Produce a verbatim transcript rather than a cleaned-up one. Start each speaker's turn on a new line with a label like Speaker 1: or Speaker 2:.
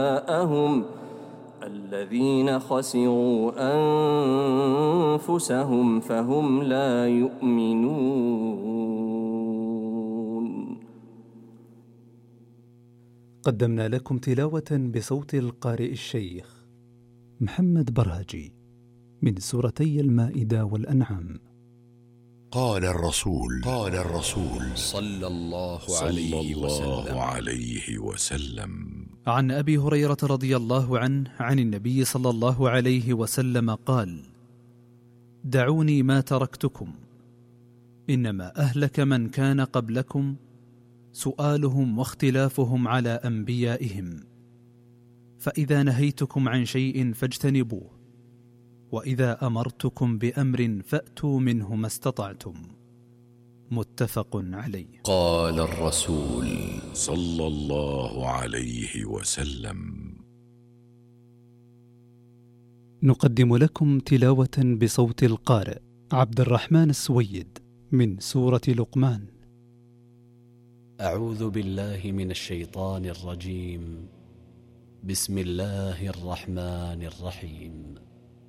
Speaker 1: جاءهم الذين خسروا أنفسهم فهم لا يؤمنون.
Speaker 2: قدمنا لكم تلاوة بصوت القارئ الشيخ محمد برهجي من سورتي المائدة والأنعام.
Speaker 3: قال الرسول قال الرسول
Speaker 4: صلى الله
Speaker 3: صلى
Speaker 4: عليه
Speaker 3: الله
Speaker 4: وسلم
Speaker 3: عليه وسلم
Speaker 2: عن أبي هريرة رضي الله عنه عن النبي صلى الله عليه وسلم قال: دعوني ما تركتكم، إنما أهلك من كان قبلكم سؤالهم واختلافهم على أنبيائهم، فإذا نهيتكم عن شيء فاجتنبوه، وإذا أمرتكم بأمر فأتوا منه ما استطعتم. متفق عليه.
Speaker 4: قال الرسول
Speaker 3: صلى الله عليه وسلم.
Speaker 2: نقدم لكم تلاوة بصوت القارئ عبد الرحمن السويد من سورة لقمان.
Speaker 5: أعوذ بالله من الشيطان الرجيم. بسم الله الرحمن الرحيم.